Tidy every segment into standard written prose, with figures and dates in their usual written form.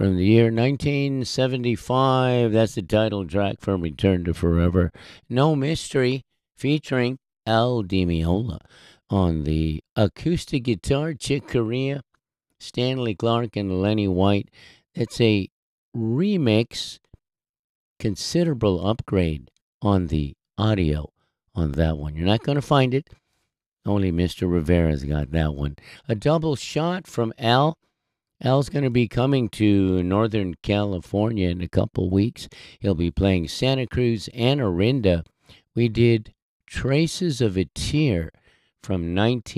from the year 1975. That's the title track from Return to Forever. No Mystery, featuring Al Di Meola on the acoustic guitar, Chick Corea, Stanley Clark, and Lenny White. It's a remix, considerable upgrade on the audio on that one. You're not going to find it. Only Mr. Rivera's got that one. A double shot from Al. Al's going to be coming to Northern California in a couple weeks. He'll be playing Santa Cruz and Orinda. We did Traces of a Tear from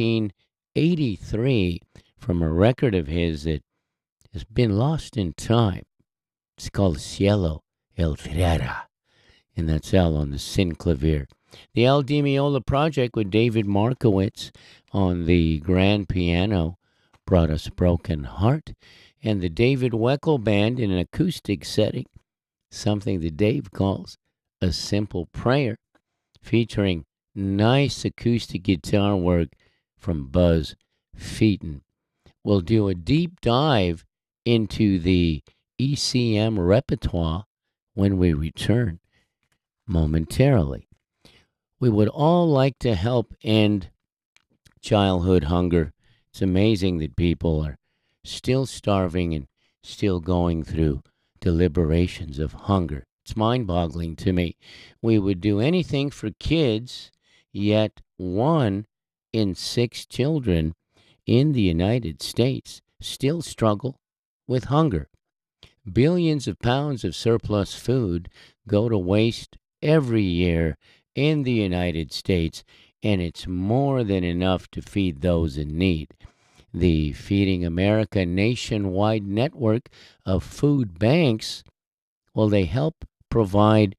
1983 from a record of his that has been lost in time. It's called Cielo El Ferrera, and that's Al on the synclavier. The Al Di Meola Project with David Markowitz on the grand piano brought us Broken Heart, and the David Weckl Band in an acoustic setting, something that Dave calls a simple prayer, featuring nice acoustic guitar work from Buzz Featon. We'll do a deep dive into the ECM repertoire when we return momentarily. We would all like to help end childhood hunger. It's amazing that people are still starving and still going through deliberations of hunger. It's mind-boggling to me. We would do anything for kids, yet 1 in 6 children in the United States still struggle with hunger. Billions of pounds of surplus food go to waste every year in the United States, and it's more than enough to feed those in need. The Feeding America nationwide network of food banks, well, they help provide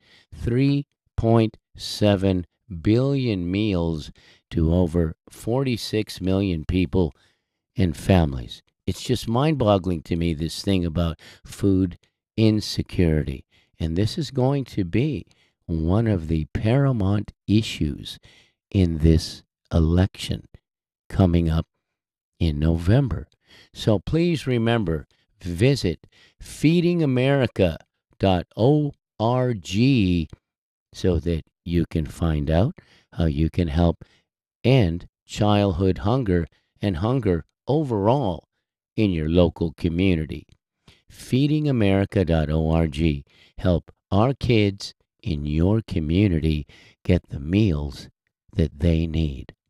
3.7 billion meals to over 46 million people and families. It's just mind-boggling to me, this thing about food insecurity. And this is going to be one of the paramount issues in this election coming up in November. So please remember, visit feedingamerica.org so that you can find out how you can help end childhood hunger and hunger overall in your local community. Feedingamerica.org. Help our kids in your community get the meals that they need.